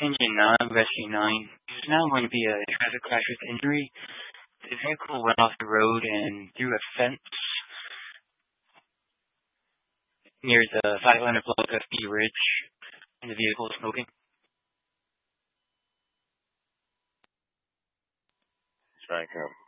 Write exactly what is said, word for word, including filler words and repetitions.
Engine nine, Rescue nine. There's now going to be a traffic crash with injury. The vehicle went off the road and through a fence near the five hundred block F B Ridge, and the vehicle is smoking. Thank you.